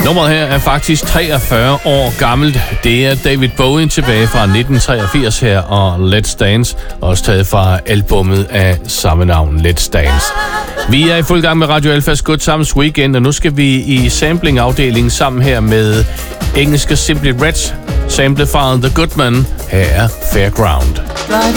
Nummeret her er faktisk 43 år gammelt. Det er David Bowie tilbage fra 1983 her, og Let's Dance, også taget fra albummet af samme navn, Let's Dance. Vi er i fuld gang med Radio Alphas Good Times Weekend, og nu skal vi i sampling-afdelingen sammen her med engelske Simply Red, samlet fra The Goodman. Her er Fairground.